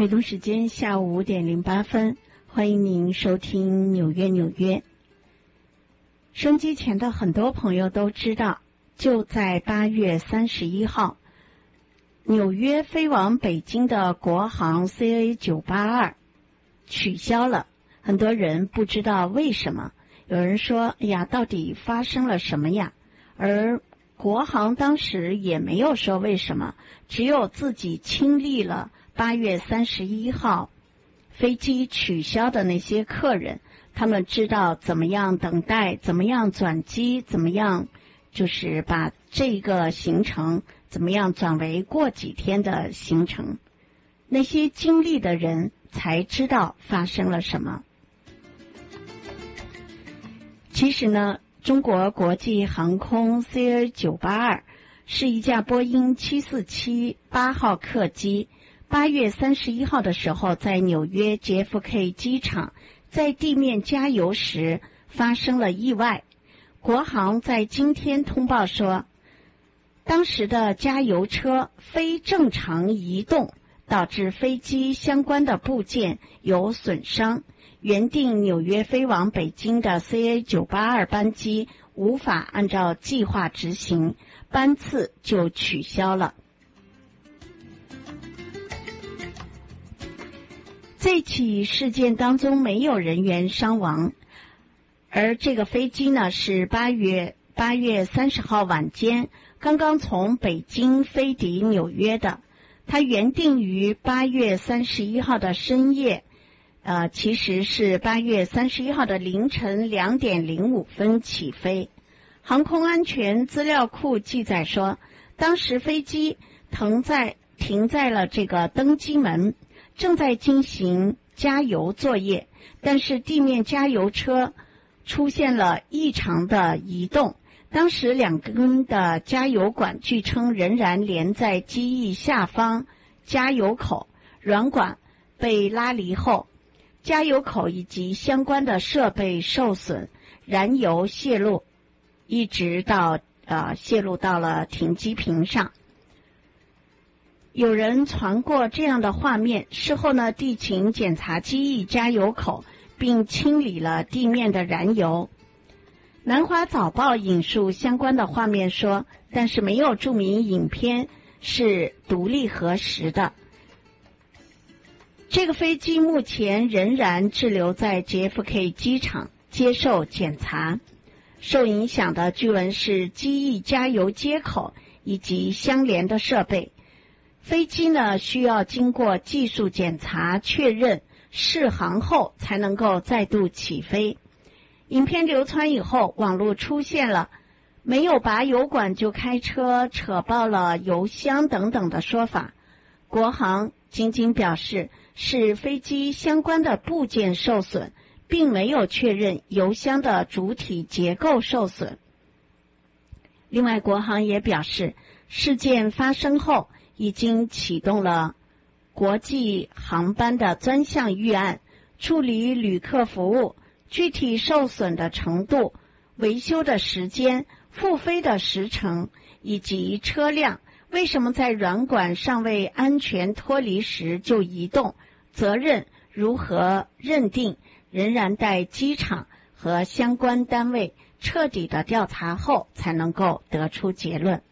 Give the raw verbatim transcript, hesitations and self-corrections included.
美东时间下午五点零八分，欢迎您收听纽约纽约。收音机前的很多朋友都知道，就在八月三十一号，纽约飞往北京的国航 C A 九八二取消了，很多人不知道为什么。有人说，哎呀，到底发生了什么呀？而国航当时也没有说为什么，只有自己亲历了八月三十一号飞机取消的那些客人，他们知道怎么样等待，怎么样转机，怎么样就是把这个行程怎么样转为过几天的行程。那些经历的人才知道发生了什么。其实呢，中国国际航空 C A 九八二 是一架波音七四七八号客机，八月三十一号的时候在纽约 J F K 机场在地面加油时发生了意外。国航在今天通报说，当时的加油车非正常移动，导致飞机相关的部件有损伤，原定纽约飞往北京的 C A 九八二 班机无法按照计划执行，班次就取消了。这起事件当中没有人员伤亡，而这个飞机呢是八月八月三十号晚间刚刚从北京飞抵纽约的，它原定于八月三十一号的深夜，呃，其实是八月三十一号的凌晨两点零五分起飞。航空安全资料库记载说，当时飞机停在停在了这个登机门，正在进行加油作业，但是地面加油车出现了异常的移动。当时两根的加油管据称仍然连在机翼下方加油口，软管被拉离后，加油口以及相关的设备受损，燃油泄露，一直到呃泄露到了停机坪上。有人传过这样的画面，事后呢，地勤检查机翼加油口，并清理了地面的燃油。南华早报引述相关的画面说，但是没有注明影片是独立核实的。这个飞机目前仍然滞留在 J F K 机场接受检查。受影响的据闻是机翼加油接口以及相连的设备。飞机呢需要经过技术检查确认适航后才能够再度起飞。影片流传以后，网络出现了没有拔油管就开车，扯爆了油箱等等的说法。国航仅仅表示是飞机相关的部件受损，并没有确认油箱的主体结构受损。另外，国航也表示，事件发生后已经启动了国际航班的专项预案，处理旅客服务，具体受损的程度、维修的时间、复飞的时程以及车辆为什么在软管尚未安全脱离时就移动，责任如何认定，仍然待机场和相关单位彻底的调查后才能够得出结论。